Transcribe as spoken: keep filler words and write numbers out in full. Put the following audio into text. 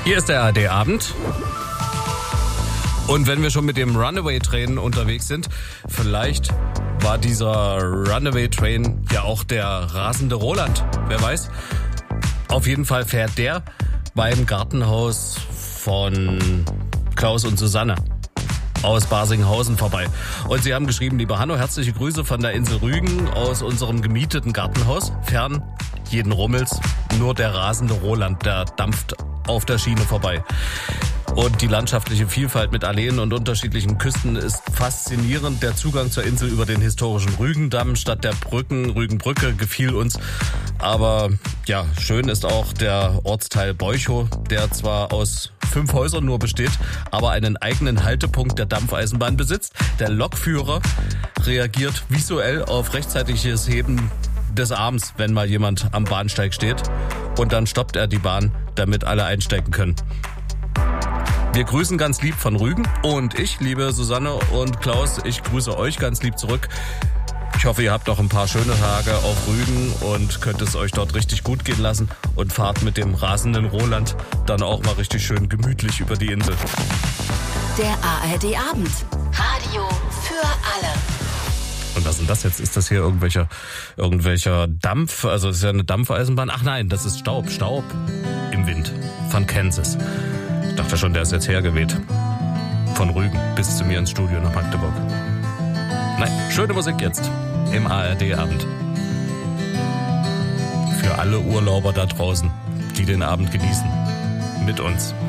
Hier ist der A R D-Abend. Und wenn wir schon mit dem Runaway-Train unterwegs sind, vielleicht war dieser Runaway-Train ja auch der rasende Roland. Wer weiß. Auf jeden Fall fährt der beim Gartenhaus von Klaus und Susanne aus Barsinghausen vorbei. Und sie haben geschrieben, liebe Hanno, herzliche Grüße von der Insel Rügen aus unserem gemieteten Gartenhaus. Fern jeden Rummels, nur der rasende Roland, der dampft auf der Schiene vorbei. Und die landschaftliche Vielfalt mit Alleen und unterschiedlichen Küsten ist faszinierend. Der Zugang zur Insel über den historischen Rügendamm statt der Brücken, Rügenbrücke, gefiel uns. Aber ja, schön ist auch der Ortsteil Beuchow, der zwar aus fünf Häusern nur besteht, aber einen eigenen Haltepunkt der Dampfeisenbahn besitzt. Der Lokführer reagiert visuell auf rechtzeitiges Heben des Arms, wenn mal jemand am Bahnsteig steht. Und dann stoppt er die Bahn, damit alle einsteigen können. Wir grüßen ganz lieb von Rügen und ich, liebe Susanne und Klaus, ich grüße euch ganz lieb zurück. Ich hoffe, ihr habt noch ein paar schöne Tage auf Rügen und könnt es euch dort richtig gut gehen lassen und fahrt mit dem rasenden Roland dann auch mal richtig schön gemütlich über die Insel. Der A R D-Abend. Radio für alle. Und was ist denn das jetzt? Ist das hier irgendwelcher, irgendwelcher Dampf? Also es ist ja eine Dampfeisenbahn. Ach nein, das ist Staub. Staub im Wind von Kansas. Ich dachte schon, der ist jetzt hergeweht. Von Rügen bis zu mir ins Studio nach Magdeburg. Nein, schöne Musik jetzt im A R D-Abend. Für alle Urlauber da draußen, die den Abend genießen. Mit uns.